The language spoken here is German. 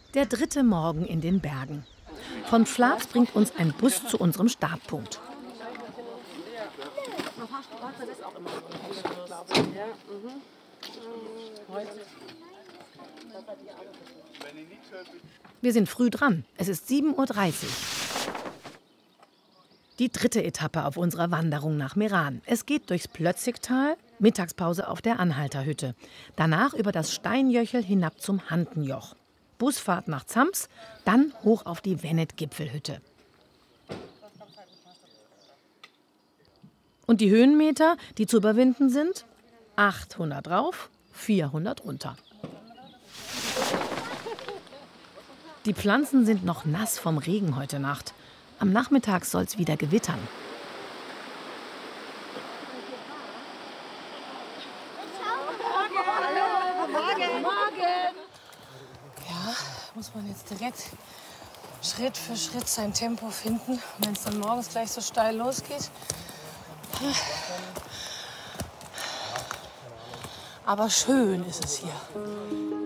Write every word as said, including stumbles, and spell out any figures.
Der dritte Morgen in den Bergen. Von Flabs bringt uns ein Bus zu unserem Startpunkt. Wir sind früh dran. Es ist sieben Uhr dreißig. Die dritte Etappe auf unserer Wanderung nach Meran. Es geht durchs Plötzigtal, Mittagspause auf der Anhalterhütte. Danach über das Steinjöchel hinab zum Handenjoch. Busfahrt nach Zams, dann hoch auf die Wennet-Gipfelhütte. Und die Höhenmeter, die zu überwinden sind? achthundert rauf, vierhundert runter. Die Pflanzen sind noch nass vom Regen heute Nacht. Am Nachmittag soll es wieder gewittern. Ja, muss man jetzt direkt Schritt für Schritt sein Tempo finden, wenn es dann morgens gleich so steil losgeht. Aber schön ist es hier.